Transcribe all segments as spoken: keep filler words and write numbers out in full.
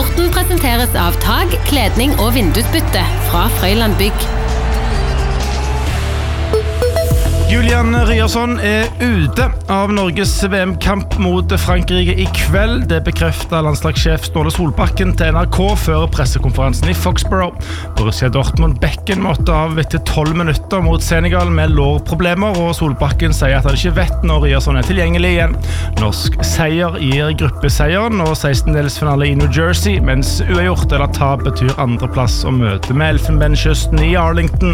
Sporten presenteres av tag, kledning og vindusbytte fra Frøyland Bygg. Julian Ryerson er ute av Norges V M-kamp mot Frankrike i kveld. Det bekreftet landslagssjef Ståle Solbakken til N R K før pressekonferansen i Foxborough. Borussia Dortmund-bekken måtte av etter tolv minutter mot Senegal med lårproblemer, og Solbakken sier at han ikke vet når Ryerson er tilgjengelig igjen. Norsk seier gir gruppeseieren og sekstendelsfinale i New Jersey, mens uavgjort eller tap betyr andreplass og møte med Elfenbenskysten i Arlington.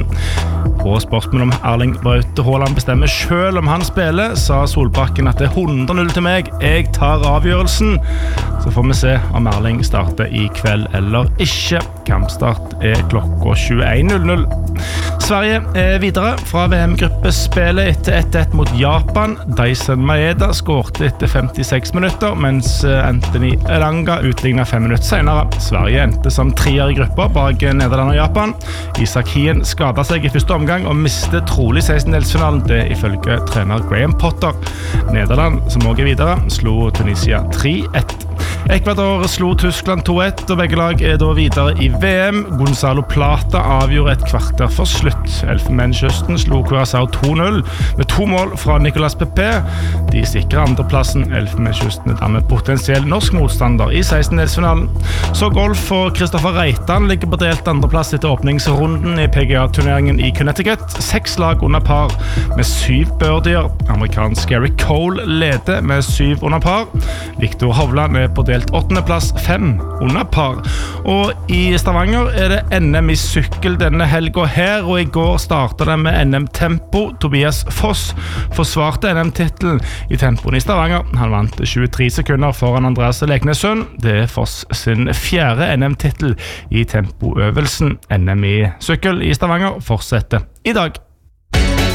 På spørsmål om Erling Braut Haaland bestemmer selv om han spiller, sa Solbakken at det er hundre null til meg. Jeg tar avgjørelsen. Så får vi se om Erling starter i kveld eller ikke. Kampstart er klokka tjueen null null. Sverige er videre fra V M-gruppespillet etter ett ett mot Japan. Dyson Maeda skårte etter femtiseks minutter, mens Anthony Elanga utlignet fem minutter senere. Sverige endte som trier i gruppa bak Nederland og Japan. Isak Hien skadet seg i første omgang og mistet trolig sekstendelsfinalen, det ifølge trener Graham Potter. Nederland, som også er videre, slo Tunisia tre ett. Ecuador slo Tyskland to ett, og begge lag er da videre i V M. Gonzalo Plata avgjorde et kvarter for slutt. Elfenbenskysten slo Curaçao to null med to mål fra Nicolas Pepe. De sikrer andreplassen. Elfenbenskysten er dermed potensiell norsk motstander i sekstendelsfinalen. Så golf og Kristoffer Reitan ligger på delt andreplass etter åpningsrunden i P G A-turneringen i Connecticut. Seks lag under par med syv birdier. Amerikansk Gary Cole leder med syv under par. Victor Hovland er på delt åttende plass, fem under par. Og i Stavanger er det N M i sykkel denne helga her, og i går startet det med N M Tempo. Tobias Foss forsvarte N M-titlen i tempoen i Stavanger. Han vant tjuetre sekunder foran Andreas Leknessund. Det er Foss sin fjerde N M-titel i tempoøvelsen. N M i sykkel i Stavanger fortsetter i dag.